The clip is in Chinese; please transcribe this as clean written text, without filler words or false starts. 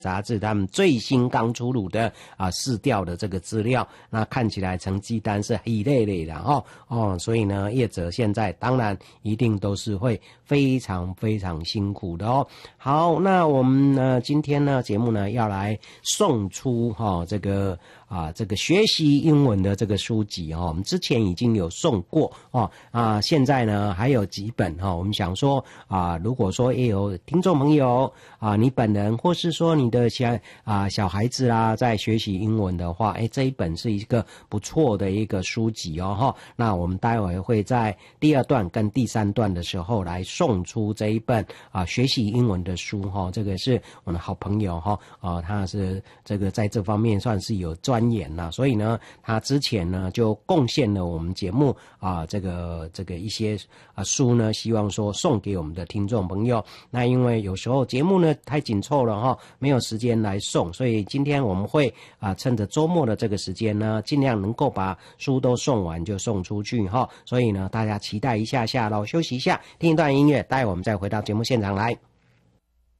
杂志他们最新刚出炉的市调的这个资料，那看起来成绩单是很累累的所以呢，业者现在当然一定都是会非常非常辛苦的哦。好，那我们呢今天呢节目呢要来送出这个学习英文的这个书籍我们之前已经有送过现在呢还有几本我们想说如果说也有听众朋友你本人或是说你的小孩子啦在学习英文的话，这一本是一个不错的一个书籍那我们待会会在第2段跟第3段的时候来送出这一本学习英文的书这个是我的好朋友他是这个在这方面算是有钻研啦，所以呢他之前呢就贡献了我们节目这个一些书呢，希望说送给我们的听众朋友。那因为有时候节目呢太紧凑了没有时间来送，所以今天我们会趁着周末的这个时间呢，尽量能够把书都送完就送出去所以呢大家期待一下咯，休息一下，听一段音乐，待会我们再回到节目现场来。